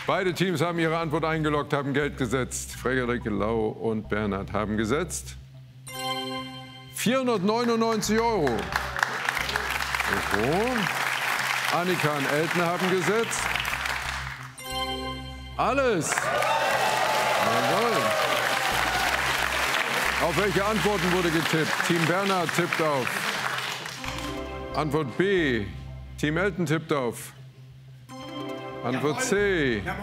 Beide Teams haben ihre Antwort eingeloggt, haben Geld gesetzt. Friederike Lau und Bernhard haben gesetzt 499 €. Annika und Elton haben gesetzt alles. Jawohl. Auf welche Antworten wurde getippt? Team Bernhard tippt auf Antwort B. Team Elton tippt auf Antwort C.